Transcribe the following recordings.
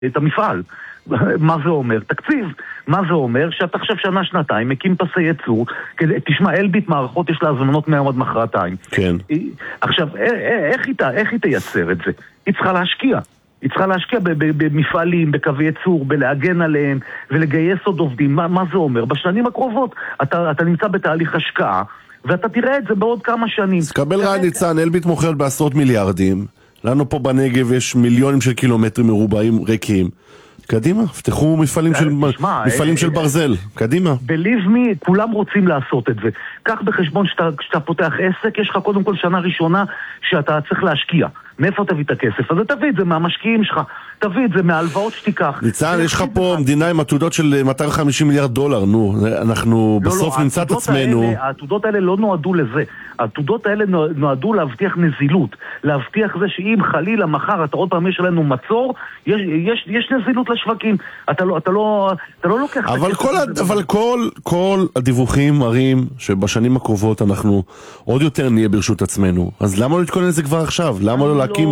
את המפעל. מה זה אומר? תקציב. מה זה אומר? שאתה עכשיו שנה, שנתיים, מקים פסי ייצור, תשמע, אלביט מערכות יש לה הזמנות מהיום עד מחרתיים. כן. עכשיו, איך היא תייצר את זה? היא צריכה להשקיע. היא צריכה להשקיע במפעלים, בקווי ייצור, בלהגן עליהם, ולגייס עוד עובדים. מה זה אומר? בשנים הקרובות אתה נמצא בתהליך השקעה, ואתה תראה את זה בעוד כמה שנים. אז קבל רעי ניצן, אלביט מוכרת בעשרות מיליארדים, לנו פה בנגב יש מיליונים של קילומטרים מרובעים ריקים. קדימה, פתחו מפעלים של ברזל, קדימה. בליב מי, כולם רוצים לעשות את זה. קח בחשבון שאתה פותח עסק, יש לך קודם כל שנה ראשונה שאתה צריך להשקיע. מאיפה תביא את הכסף? אז תביא את זה מהמשקיעים שלך, תביא את זה מההלוואות שתיקח. ניצן, יש לך פה מדינה עם עתודות של 250 מיליארד דולר, נו, אנחנו בסוף נמצא את עצמנו. העתודות האלה לא נועדו לזה. העתודות האלה נועדו להבטיח נזילות, להבטיח זה שאם חלילה מחר אתה עוד פעם יש לנו מצור, יש נזילות לשווקים. אתה לא לוקח... אבל כל הדיווחים מראים שבשנים הקרובות אנחנו עוד יותר נהיה ברשות עצמנו. אז למה לא להתכונן לזה כבר עכשיו? למה לא להקים...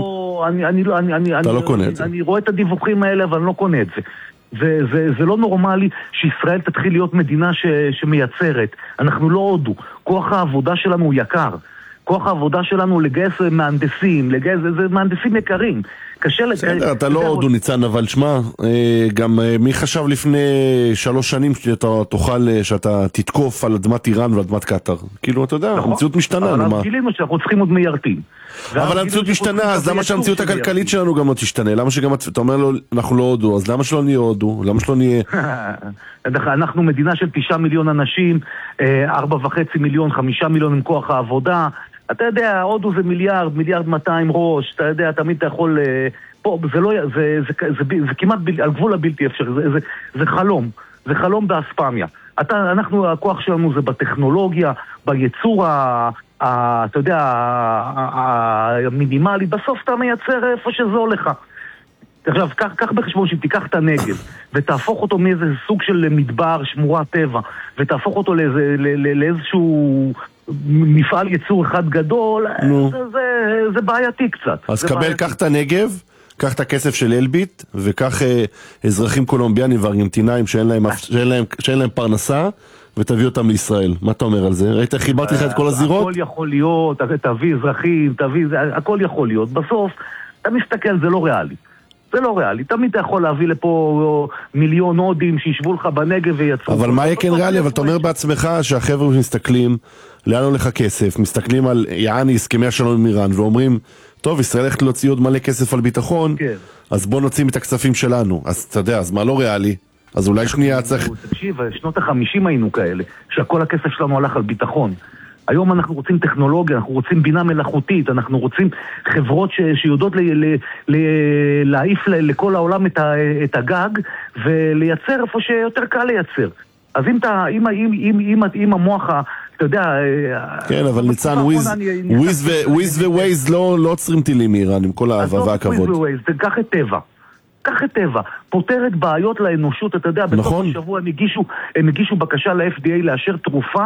אתה לא קונה את זה. אני רואה את הדיווחים האלה, אבל אני לא קונה את זה. זה לא נורמלי שישראל תתחיל להיות מדינה שמייצרת. אנחנו לא הודו. כוח העבודה שלנו הוא יקר. כוח העבודה שלנו לגייס מהנדסים, זה מהנדסים יקרים. בסדר, אתה לא הודו ניצן, אבל שמה, גם מי חשב לפני 3 שנים שאתה תתקוף על אדמת איראן ועל אדמת קטר? כאילו, אתה יודע, המציאות משתנה. אבל גילינו שאנחנו צריכים עוד מיירטים. אבל המציאות משתנה, אז למה שהמציאות הכלכלית שלנו גם לא תשתנה? למה שגם, אתה אומר לו, אנחנו לא הודו, אז למה שלא נהיה הודו? למה שלא נהיה... אנחנו מדינה של 9 מיליון אנשים, 4.5 מיליון, 5 מיליון עם כוח העבודה. אתה יודע, הודו זה מיליארד 200 ראש, אתה יודע, תמיד אתה יכול... פה, זה כמעט על גבול הבלתי אפשרי, זה חלום, זה חלום באספמיה. אנחנו, הכוח שלנו זה בטכנולוגיה, ביצור אתה יודע, המינימלי, בסוף אתה מייצר איפה שזה הולך. עכשיו, קח בחשבון שאם תיקח את הנגב ותהפוך אותו מאיזה סוג של מדבר, שמורת טבע, ותהפוך אותו לאיזשהו מפעל ייצור אחד גדול, זה בעייתי קצת. אז קח את הנגב, קח את הכסף של אלביט, וקח אזרחים קולומביאנים וארגנטינאים שאין להם פרנסה, ותביא אותם לישראל. מה אתה אומר על זה? ראית איך חיברתי לך את כל הזירות? הכל יכול להיות, תביא אזרחים, הכל יכול להיות. בסוף, אתה מסתכל, זה לא ריאלי. זה לא ריאלי. תמיד אתה יכול להביא לפה מיליון הודים שישבו לך בנגב ויצאו. אבל מה יהיה כן ריאלי? אבל אתה אומר בעצמך שהחבר'ה מסתכלים, לאן הולך הכסף, מסתכלים על יעני הסכמי השלום עם איראן, ואומרים, טוב, ישראל הולכת להוציא עוד מלא כסף על ביטחון, אז בוא נוציא את הכספים שלנו. אז אתה יודע, אז מה לא ריאלי? אז אולי שנייה צריך... תקשיב, שנות ה-50 היינו כאלה, שכל הכסף שלנו הלך על ביטחון. היום אנחנו רוצים טכנולוגיה, אנחנו רוצים בינה מלאכותית, אנחנו רוצים חברות שיודעות להעיף לכל העולם את הגג, ולייצר איפה שיותר קל לייצר. אז אם המוח, אתה יודע... כן, אבל ניצן, וויז ווייז לא עוצרים טילים מאיראן, עם כל האהבה והכבוד. קח את טבע. קח את טבע, פותרת בעיות לאנושות, אתה יודע, נכון. בתוך השבוע הם הגישו בקשה ל-FDA לאשר תרופה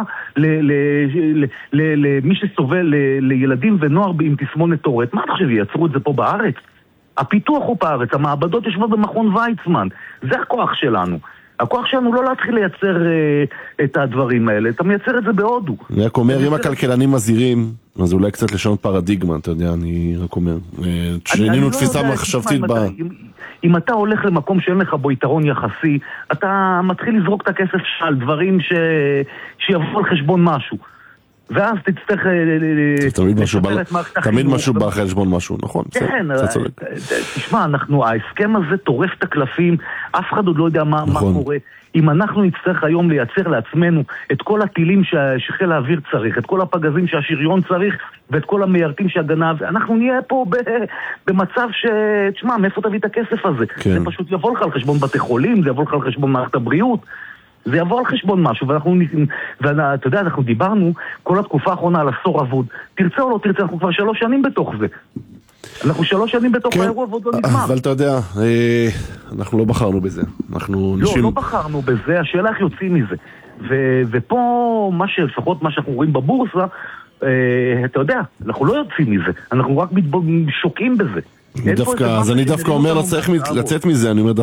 למי שסובל, לילדים ונוער עם תסמונת טורט. מה אתה חושב, יצרו את זה פה בארץ? הפיתוח הוא בארץ, המעבדות יושבות במכון ויצמן, זה הכוח שלנו. הכוח שלנו לא להתחיל לייצר את הדברים האלה, אתה מייצר את זה בהודו. אני רק אומר, אם הכלכלנים מזהירים, אז אולי קצת לשנות פרדיגמה, אתה יודע, אני רק אומר. שינינו תפיסה מחשבתית בה. אם אתה הולך למקום שאין לך בו יתרון יחסי, אתה מתחיל לזרוק את הכסף על דברים שיבוא על חשבון משהו. ואז תצטרך... תמיד משהו בא אחרי חשבון משהו, נכון? כן, תשמע, ההסכם הזה טורף את הקלפים, אף אחד עוד לא יודע מה קורה. אם אנחנו נצטרך היום לייצר לעצמנו את כל הטילים שחיל האוויר צריך, את כל הפגזים שהשריון צריך, ואת כל המיירטים שהגנב, אנחנו נהיה פה במצב תשמע, מאיפה תביא את הכסף הזה? זה פשוט יבוא לך על חשבון בתי חולים, זה יבוא לך על חשבון מערכת הבריאות, זה יבוא על חשבון משהו, ואתה יודע, אנחנו דיברנו כל התקופה האחרונה על עשור אבוד. תרצה או לא תרצה, אנחנו כבר 3 שנים בתוך זה. אנחנו 3 שנים בתוך האירוע ועוד לא נגמר. אבל אתה יודע, אנחנו לא בחרנו בזה. לא בחרנו בזה, השאלה איך יוצאים מזה. ופה, לפחות מה שאנחנו רואים בבורסה, אתה יודע, אנחנו לא יוצאים מזה. אנחנו רק שוקעים בזה. אז אני דווקא אומר לא צריך לצאת מזה, אני אומר